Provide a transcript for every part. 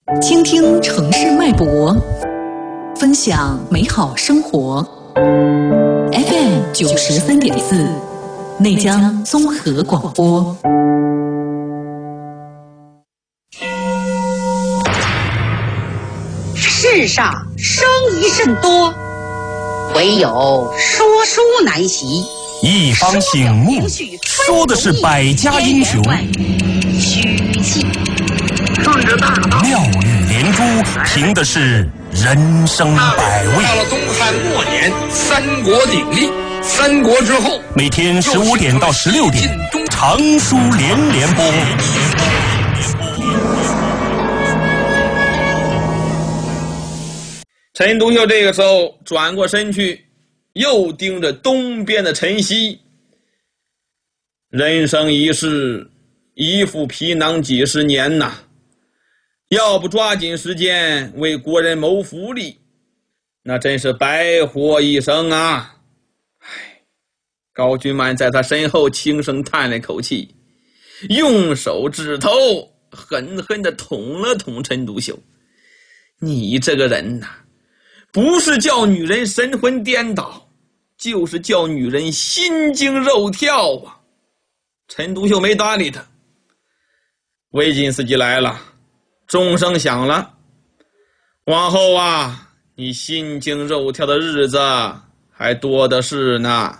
倾听城市脉搏，分享美好生活。FM 93.4，内江综合广播。 世上生疑甚多，唯有说书难习。 一方醒目，说的是百家英雄， 曲记顺着大道， 妙语连珠，凭的是人生百味。 到了东汉末年，三国鼎立，三国之后， 每天15点到16点，长书连连播。 陈独秀这个时候转过身去，又盯着东边的陈豨。人生一世，一副皮囊几十年呐，要不抓紧时间为国人谋福利，那真是白活一生啊！高君满在他身后轻声叹了口气，用手指头狠狠地捅了捅陈独秀。你这个人呐，不是叫女人神魂颠倒，就是叫女人心惊肉跳啊！陈独秀没搭理他。维金斯基来了，钟声响了，往后啊，你心惊肉跳的日子还多的是呢。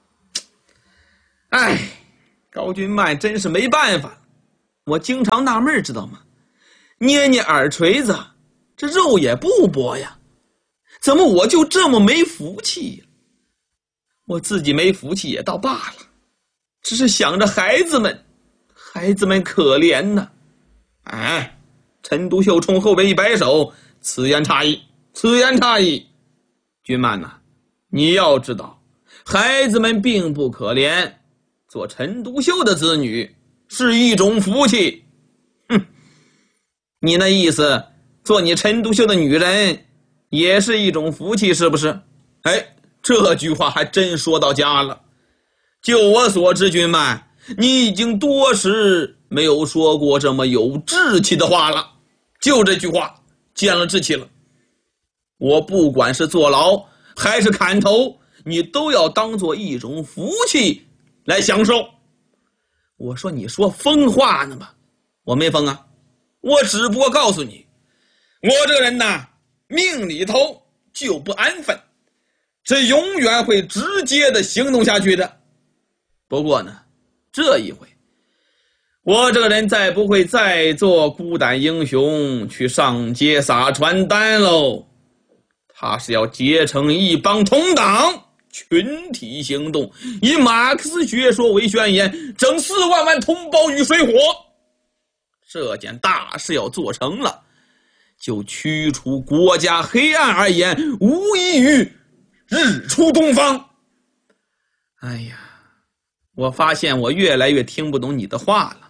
哎，高君满真是没办法，我经常纳闷，知道吗？捏捏耳垂子，这肉也不剥呀，怎么我就这么没福气呀？我自己没福气也倒罢了，只是想着孩子们可怜呢。哎，陈独秀冲后边一摆手，此言差矣，此言差矣。君满呐，你要知道，孩子们并不可怜，做陈独秀的子女是一种福气。哼，你那意思，做你陈独秀的女人也是一种福气，是不是？哎，这句话还真说到家了。就我所知，君满，你已经多时没有说过这么有志气的话了。就这句话，见了志气了。我不管是坐牢还是砍头，你都要当做一种福气来享受。我说你说疯话呢吗？我没疯啊，我只不过告诉你，我这个人呐，命里头就不安分，是永远会直接的行动下去的。不过呢，这一回我这个人再不会再做孤胆英雄去上街撒传单喽，他是要结成一帮同党，群体行动，以马克思学说为宣言，整4万万同胞于水火。这件大事要做成了，就驱除国家黑暗而言，无异于日出东方。哎呀，我发现我越来越听不懂你的话了。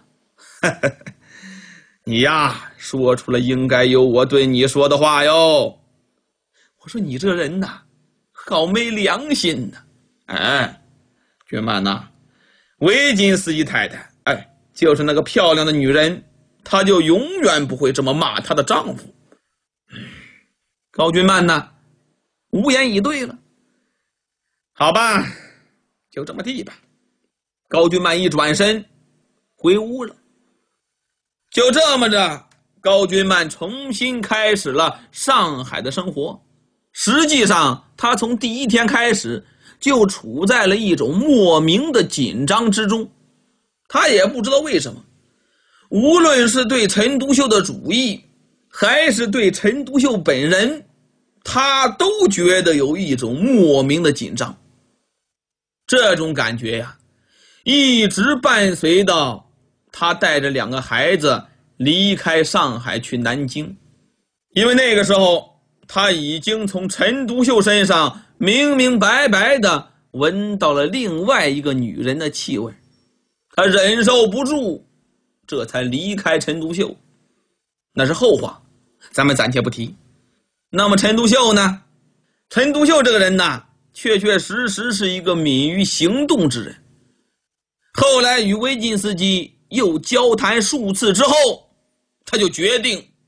你呀，说出了应该有我对你说的话哟。我说你这人呐，好没良心呐。哎，君满呐，维金斯基太太，哎，就是那个漂亮的女人，她就永远不会这么骂她的丈夫。高君满呐，无言以对了。好吧，就这么地吧。高君满一转身回屋了。就这么着，高君满重新开始了上海的生活。实际上他从第一天开始就处在了一种莫名的紧张之中。他也不知道为什么，无论是对陈独秀的主义还是对陈独秀本人，他都觉得有一种莫名的紧张。这种感觉呀，一直伴随到他带着2个孩子离开上海去南京。因为那个时候他已经从陈独秀身上明明白白的闻到了另外一个女人的气味，他忍受不住，这才离开陈独秀。那是后话，咱们暂且不提。那么陈独秀呢？陈独秀这个人呢，确确实实是一个敏于行动之人。后来与维金斯基又交谈数次之后，他就决定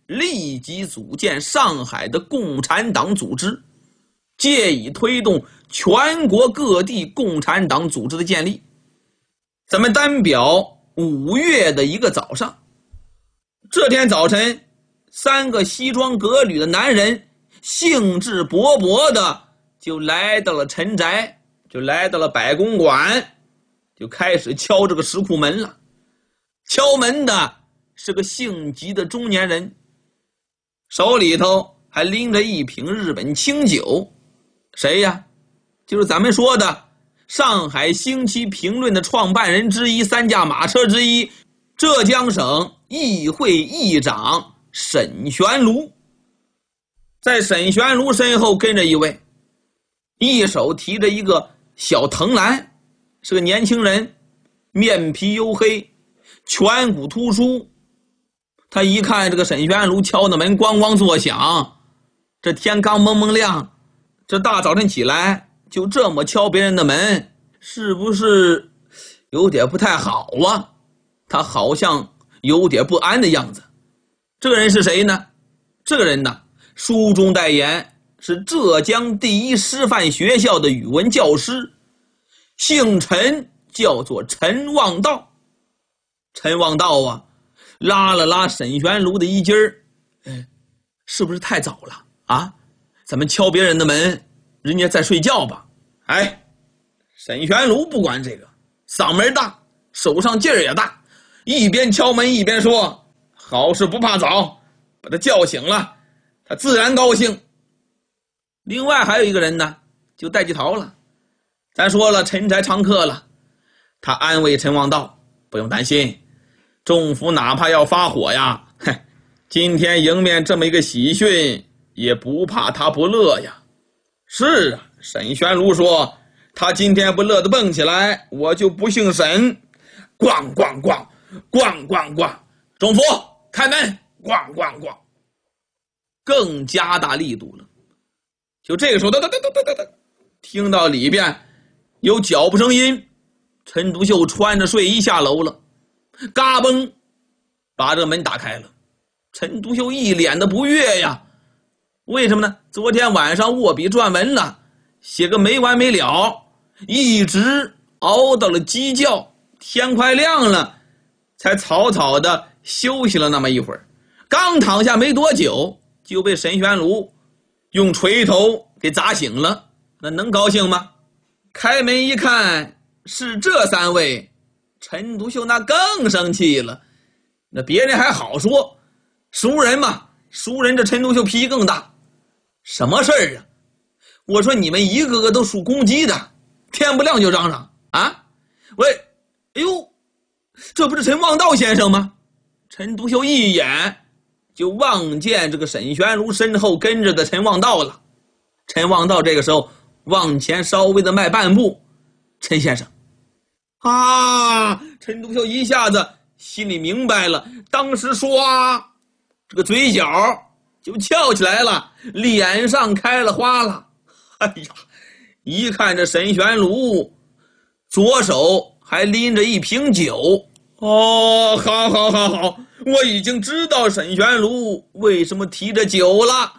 立即组建上海的共产党组织，借以推动全国各地共产党组织的建立。咱们单表5月的一个早上，这天早晨，3个西装革履的男人兴致勃勃的就来到了陈宅，就来到了百公馆，就开始敲这个石库门了。敲门的是个姓吉的中年人，手里头还拎着一瓶日本清酒。谁呀？就是咱们说的上海星期评论的创办人之一，3驾马车之一，浙江省议会议长沈玄庐。在沈玄庐身后跟着一位，一手提着一个小藤篮，是个年轻人，面皮黝黑，颧骨突出。他一看这个沈玄庐敲的门咣咣作响，这天刚蒙蒙亮，这大早晨起来就这么敲别人的门，是不是有点不太好啊？他好像有点不安的样子。这个人是谁呢？这个人呢，书中代言，是浙江第一师范学校的语文教师，姓陈，叫做陈望道。陈望道啊，拉了拉沈玄庐的衣襟儿，是不是太早了啊？咱们敲别人的门，人家在睡觉吧？沈玄庐不管这个，嗓门大，手上劲儿也大，一边敲门一边说：“好事不怕早，把他叫醒了，他自然高兴。”另外还有一个人呢，就戴季陶了。咱说了，陈宅常客了，他安慰陈望道：“不用担心，政府哪怕要发火呀，今天迎面这么一个喜讯，也不怕他不乐呀。”是啊，沈玄庐说，他今天不乐得蹦起来，我就不姓沈。咣咣咣咣咣咣，政府开门，咣咣咣，更加大力度了。就这个时候，听到里边有脚步声音，陈独秀穿着睡衣下楼了，嘎嘣把这个门打开了。陈独秀一脸的不悦呀，为什么呢？昨天晚上握笔撰文了，写个没完没了，一直熬到了鸡叫，天快亮了，才草草的休息了那么一会儿。刚躺下没多久，就被沈玄庐用锤头给砸醒了，那能高兴吗？开门一看是这3位，陈独秀那更生气了。那别人还好说，熟人嘛，熟人，这陈独秀脾气更大。什么事儿啊？我说你们一个个都属公鸡的，天不亮就嚷嚷啊！喂，哎呦，这不是陈望道先生吗？陈独秀一眼就望见这个沈玄庐身后跟着的陈望道了。陈望道这个时候往前稍微的迈半步，陈先生啊！陈独秀一下子心里明白了，当时唰，这个嘴角就翘起来了，脸上开了花了。哎呀，一看这沈玄庐左手还拎着一瓶酒，好，我已经知道沈玄庐为什么提着酒了。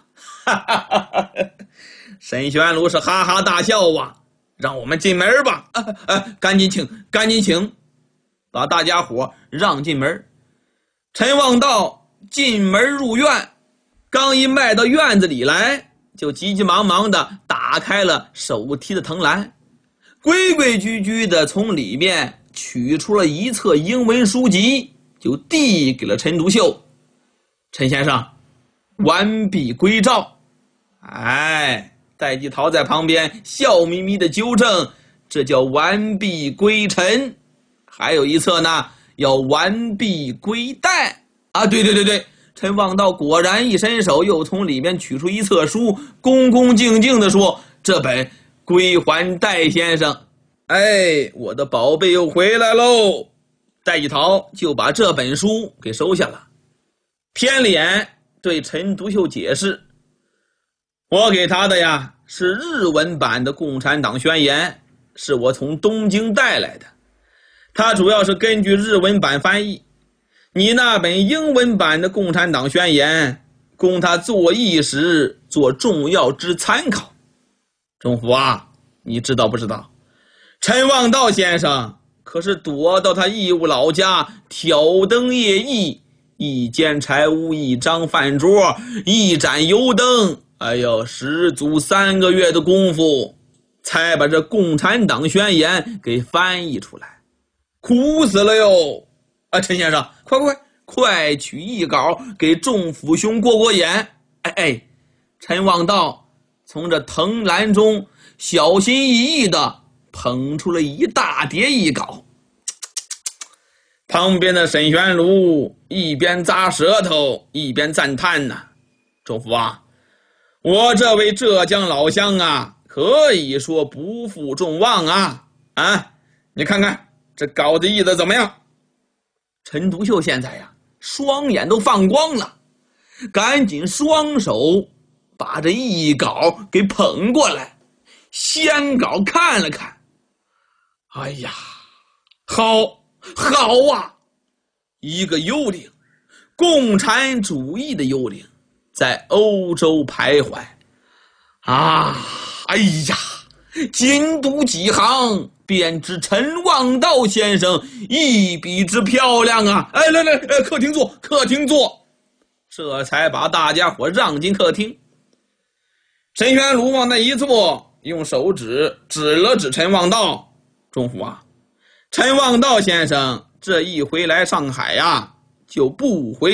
沈玄庐是哈哈大笑啊，让我们进门吧。赶紧请，把大家伙让进门。陈望道进门入院，刚一迈到院子里来，就急急忙忙的打开了手提的藤篮，规规矩矩的从里面取出了一册英文书籍，就递给了陈独秀。陈先生，完璧归赵。戴季陶在旁边笑眯眯的纠正，这叫完璧归陈。还有一册呢，要完璧归戴啊！对，陈望道果然一伸手，又从里面取出一册书，恭恭敬敬地说：“这本归还戴先生。”我的宝贝又回来喽！戴季陶就把这本书给收下了，偏脸对陈独秀解释：“我给他的呀是日文版的《共产党宣言》，是我从东京带来的。他主要是根据日文版翻译， 你那本英文版的共产党宣言，供他作议时做重要之参考。中福啊，你知道不知道？陈望道先生可是躲到他义乌老家挑灯夜议，一间柴屋，一张饭桌，一盏油灯，十足3个月的功夫，才把这共产党宣言给翻译出来，苦死了哟！陈先生，快取一稿给仲甫兄过眼。陈望道从这藤篮中小心翼翼地捧出了一大叠一稿。旁边的沈玄庐一边咂舌头一边赞叹呐：仲甫啊，我这位浙江老乡啊，可以说不负众望啊！你看看这稿子译得怎么样？陈独秀现在呀，双眼都放光了，赶紧双手把这译稿给捧过来，先稿看了看。好啊！一个幽灵，共产主义的幽灵，在欧洲徘徊。仅读几行，便知陈望道先生一笔之漂亮啊！来，客厅坐。这才把大家伙让进客厅。沈玄庐往那一坐，用手指了指陈望道：仲甫啊，陈望道先生这一回来上海呀，就不回